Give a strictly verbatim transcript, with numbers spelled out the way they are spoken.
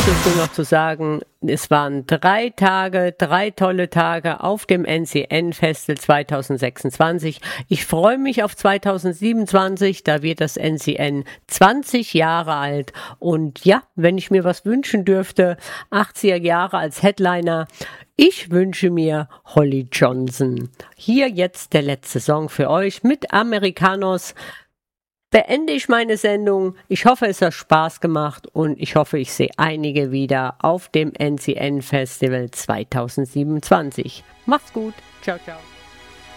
Abschluss nur noch zu sagen, es waren drei Tage, drei tolle Tage auf dem N C N-Festival zwanzig sechsundzwanzig. Ich freue mich auf zwanzig siebenundzwanzig, da wird das N C N zwanzig Jahre alt. Und ja, wenn ich mir was wünschen dürfte, achtziger Jahre als Headliner, ich wünsche mir Holly Johnson. Hier jetzt der letzte Song für euch mit Americanos. Beende ich meine Sendung. Ich hoffe, es hat Spaß gemacht und ich hoffe, ich sehe einige wieder auf dem N C N Festival zwanzig siebenundzwanzig. Macht's gut. Ciao, ciao.